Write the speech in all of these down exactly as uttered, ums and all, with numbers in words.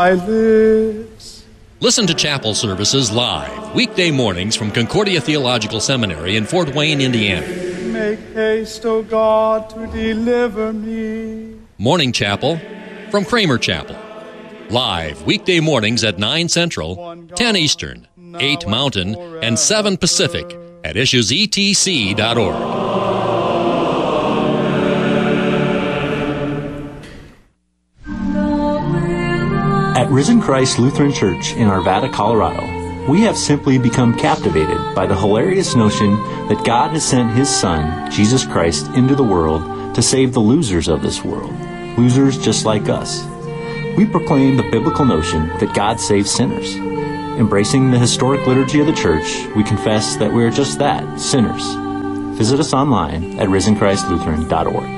lips. Listen to chapel services live, weekday mornings from Concordia Theological Seminary in Fort Wayne, Indiana. Make haste, O God, to deliver me. Morning Chapel from Kramer Chapel. Live, weekday mornings at nine Central, ten Eastern, eight Mountain, and seven Pacific at issues e t c dot org. At Risen Christ Lutheran Church in Arvada, Colorado, we have simply become captivated by the hilarious notion that God has sent His Son, Jesus Christ, into the world to save the losers of this world, losers just like us. We proclaim the biblical notion that God saves sinners. Embracing the historic liturgy of the Church, we confess that we are just that, sinners. Visit us online at risen christ lutheran dot org.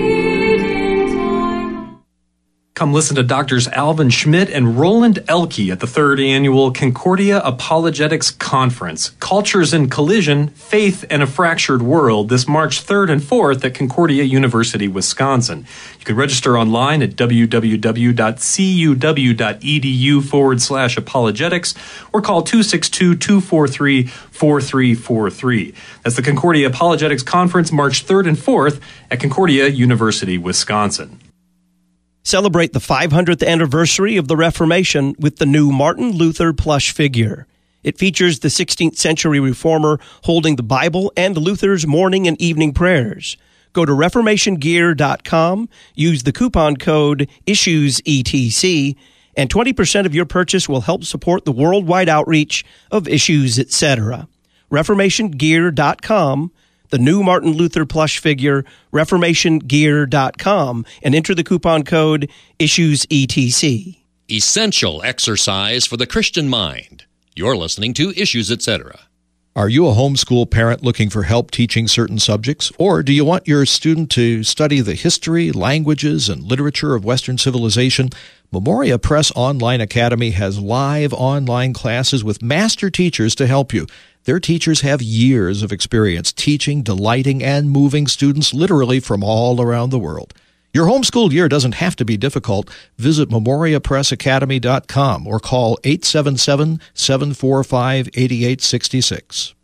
Come listen to Doctors Alvin Schmidt and Roland Elke at the third annual Concordia Apologetics Conference, Cultures in Collision, Faith and a Fractured World, this March third and fourth at Concordia University, Wisconsin. You can register online at w w w dot c u w dot e d u forward slash apologetics or call two six two, two four three, four three four three. That's the Concordia Apologetics Conference, March third and fourth at Concordia University, Wisconsin. Celebrate the five hundredth anniversary of the Reformation with the new Martin Luther plush figure. It features the sixteenth century reformer holding the Bible and Luther's morning and evening prayers. Go to reformation gear dot com, use the coupon code issues E T C, and twenty percent of your purchase will help support the worldwide outreach of Issues, et cetera. reformation gear dot com, the new Martin Luther plush figure, reformation gear dot com, and enter the coupon code issues E T C. Essential exercise for the Christian mind. You're listening to Issues, et cetera. Are you a homeschool parent looking for help teaching certain subjects? Or do you want your student to study the history, languages, and literature of Western civilization? Memoria Press Online Academy has live online classes with master teachers to help you. Their teachers have years of experience teaching, delighting, and moving students literally from all around the world. Your homeschool year doesn't have to be difficult. Visit memoria press academy dot com or call eight seven seven, seven four five, eight eight six six.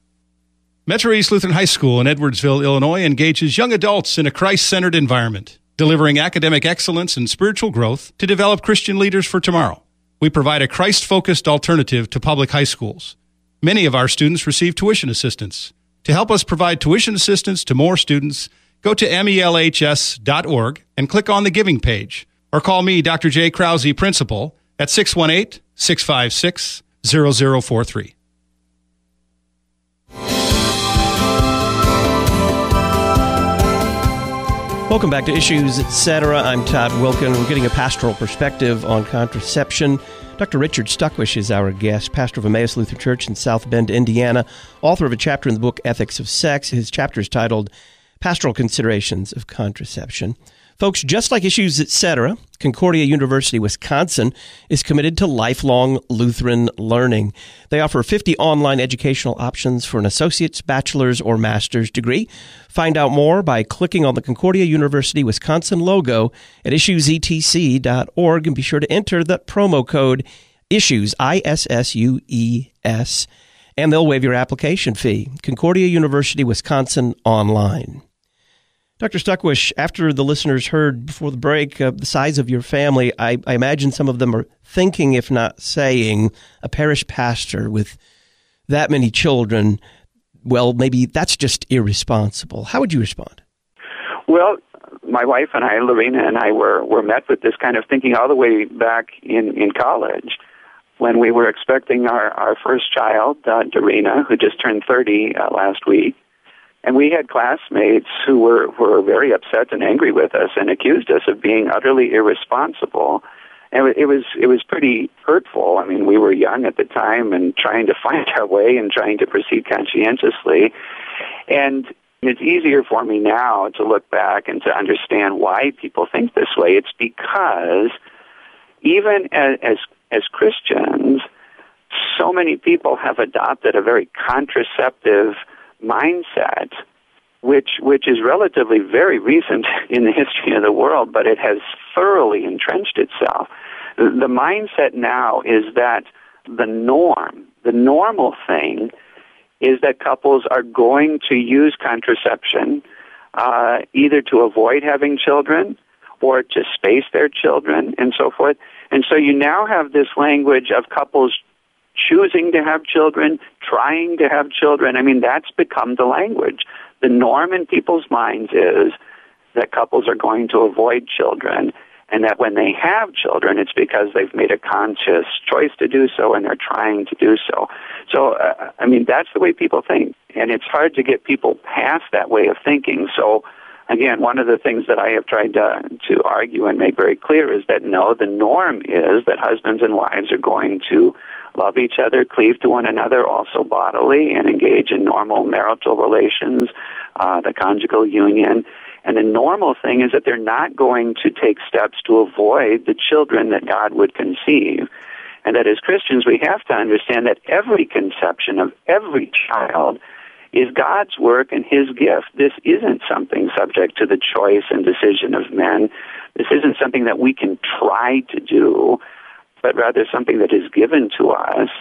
Metro East Lutheran High School in Edwardsville, Illinois engages young adults in a Christ-centered environment, delivering academic excellence and spiritual growth to develop Christian leaders for tomorrow. We provide a Christ-focused alternative to public high schools. Many of our students receive tuition assistance. To help us provide tuition assistance to more students, go to M E L H S dot org and click on the Giving page, or call me, Doctor J. Krause, Principal, at six one eight, six five six, zero zero four three. Welcome back to Issues, et cetera. I'm Todd Wilkin. We're getting a pastoral perspective on contraception. Doctor Richard Stuckwish is our guest, pastor of Emmaus Lutheran Church in South Bend, Indiana, author of a chapter in the book Ethics of Sex. His chapter is titled Pastoral Considerations of Contraception. Folks, just like Issues, et cetera, Concordia University, Wisconsin is committed to lifelong Lutheran learning. They offer fifty online educational options for an associate's, bachelor's, or master's degree. Find out more by clicking on the Concordia University, Wisconsin logo at issues e t c dot org, and be sure to enter the promo code ISSUES, I S S U E S, and they'll waive your application fee. Concordia University, Wisconsin online. Doctor Stuckwish, after the listeners heard before the break uh, the size of your family, I, I imagine some of them are thinking, if not saying, a parish pastor with that many children, well, maybe that's just irresponsible. How would you respond? Well, my wife and I, Lorena and I, were, were met with this kind of thinking all the way back in, in college when we were expecting our, our first child, uh, Dorena, who just turned thirty uh, last week. And we had classmates who were, were very upset and angry with us and accused us of being utterly irresponsible. And it was it was pretty hurtful. I mean, we were young at the time and trying to find our way and trying to proceed conscientiously. And it's easier for me now to look back and to understand why people think this way. It's because even as as, as Christians, so many people have adopted a very contraceptive mindset, which which is relatively very recent in the history of the world, but it has thoroughly entrenched itself. the mindset now is that the norm, the normal thing, is that couples are going to use contraception uh, either to avoid having children or to space their children and so forth. And so you now have this language of couples choosing to have children, trying to have children. I mean, that's become the language. The norm in people's minds is that couples are going to avoid children, and that when they have children, it's because they've made a conscious choice to do so and they're trying to do so. So, uh, I mean, that's the way people think, and it's hard to get people past that way of thinking. So, again, one of the things that I have tried to, to argue and make very clear is that, no, the norm is that husbands and wives are going to love each other, cleave to one another, also bodily, and engage in normal marital relations, uh, the conjugal union. And the normal thing is that they're not going to take steps to avoid the children that God would conceive. And that as Christians, we have to understand that every conception of every child is God's work and His gift. This isn't something subject to the choice and decision of men. This isn't something that we can try to do, but rather something that is given to us.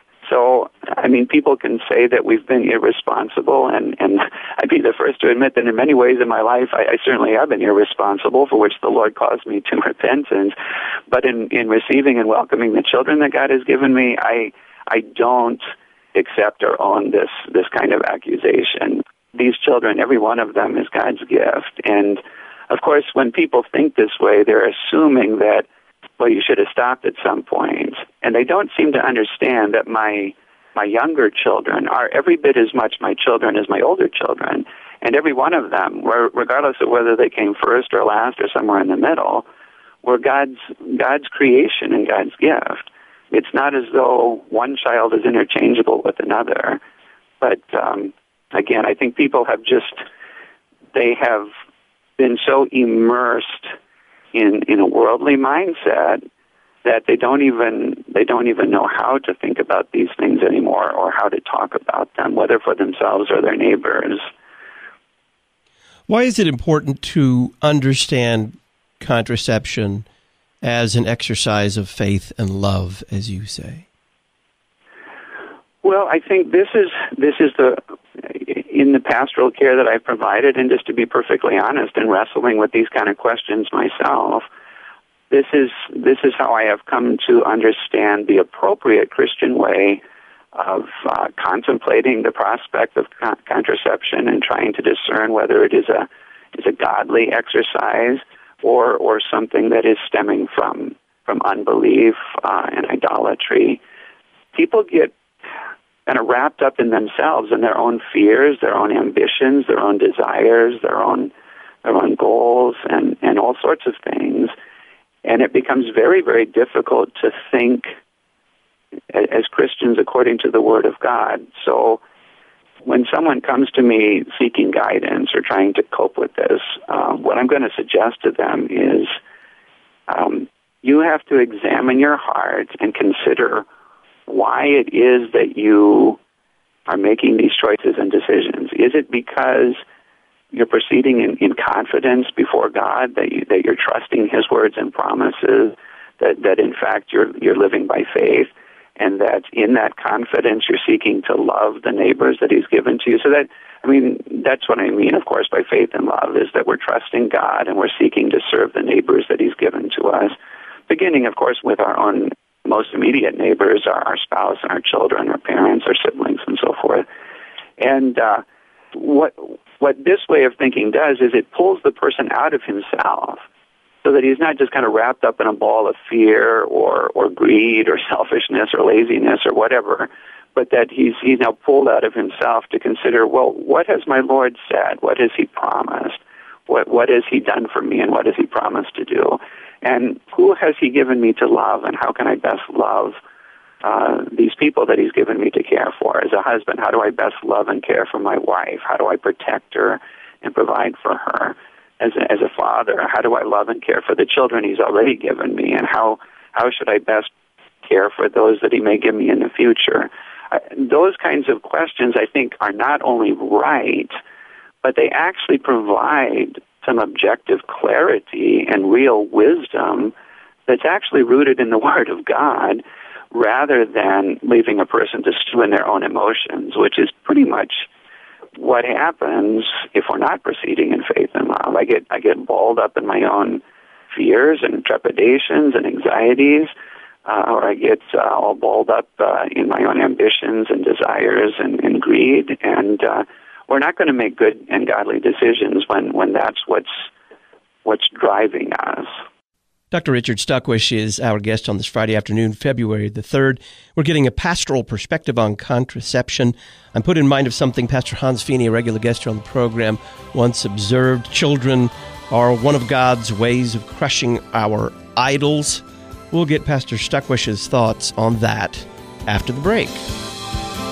So, I mean, people can say that we've been irresponsible, and, and I'd be the first to admit that in many ways in my life, I, I certainly have been irresponsible, for which the Lord calls me to repentance. But in, in receiving and welcoming the children that God has given me, I I don't accept or own this, this kind of accusation. These children, every one of them, is God's gift. And, of course, when people think this way, they're assuming that, well, you should have stopped at some point. And they don't seem to understand that my my younger children are every bit as much my children as my older children. And every one of them, regardless of whether they came first or last or somewhere in the middle, were God's God's creation and God's gift. It's not as though one child is interchangeable with another. But, um, again, I think people have just, they have been so immersed in in a worldly mindset that they don't even they don't even know how to think about these things anymore, or how to talk about them, whether for themselves or their neighbors. Why is it important to understand contraception as an exercise of faith and love, as you say? Well, I think this is this is the in the pastoral care that I've provided, and just to be perfectly honest, in wrestling with these kind of questions myself, this is this is how I have come to understand the appropriate Christian way of uh, contemplating the prospect of con- contraception and trying to discern whether it is a is a godly exercise or or something that is stemming from from unbelief uh, and idolatry. People get kind of wrapped up in themselves and their own fears, their own ambitions, their own desires, their own their own goals, and, and all sorts of things. And it becomes very, very difficult to think as Christians according to the Word of God. So when someone comes to me seeking guidance or trying to cope with this, uh, what I'm going to suggest to them is um, you have to examine your heart and consider why it is that you are making these choices and decisions. Is it because you're proceeding in, in confidence before God, that you, that you're trusting His words and promises, that, that in fact you're you're living by faith, and that in that confidence you're seeking to love the neighbors that He's given to you? So that, I mean, that's what I mean, of course, by faith and love, is that we're trusting God and we're seeking to serve the neighbors that He's given to us, beginning, of course, with our own most immediate neighbors, our, our spouse and our children, our parents, our siblings, and so forth. And uh, what what this way of thinking does is it pulls the person out of himself, so that he's not just kind of wrapped up in a ball of fear or, or greed or selfishness or laziness or whatever, but that he's he's now pulled out of himself to consider, well, what has my Lord said? What has He promised? What what has He done for me, and what has He promised to do? And who has He given me to love, and how can I best love uh, these people that He's given me to care for? As a husband, how do I best love and care for my wife? How do I protect her and provide for her? As a, as a father, how do I love and care for the children He's already given me? And how, how should I best care for those that He may give me in the future? Uh, those kinds of questions, I think, are not only right, but they actually provide some objective clarity and real wisdom that's actually rooted in the Word of God, rather than leaving a person to stew in their own emotions, which is pretty much what happens if we're not proceeding in faith and love. I get I get balled up in my own fears and trepidations and anxieties, uh, or I get uh, all balled up uh, in my own ambitions and desires and, and greed, and uh, we're not going to make good and godly decisions when, when that's what's what's driving us. Doctor Richard Stuckwish is our guest on this Friday afternoon, February the third. We're getting a pastoral perspective on contraception. I'm put in mind of something Pastor Hans Feeney, a regular guest here on the program, once observed. Children are one of God's ways of crushing our idols. We'll get Pastor Stuckwish's thoughts on that after the break.